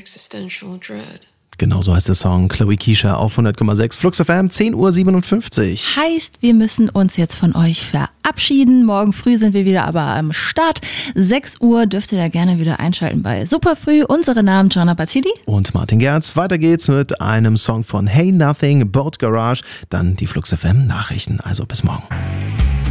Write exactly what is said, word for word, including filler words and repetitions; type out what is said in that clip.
existential dread. Genau so heißt der Song. Chloe Keisha auf hundert Komma sechs Flux F M, zehn Uhr siebenundfünfzig. Heißt, wir müssen uns jetzt von euch verabschieden. Morgen früh sind wir wieder aber am Start. sechs Uhr dürft ihr da gerne wieder einschalten bei Superfrüh. Unsere Namen Gianna Battili und Martin Gerz. Weiter geht's mit einem Song von Hey Nothing, Boat Garage. Dann die Flux F M Nachrichten. Also bis morgen.